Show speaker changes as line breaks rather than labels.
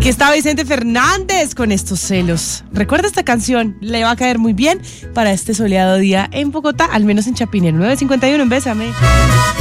Aquí está Vicente Fernández con Estos celos. Recuerda esta canción, le va a caer muy bien para este soleado día en Bogotá, al menos en Chapinero. 9:51 en Bésame.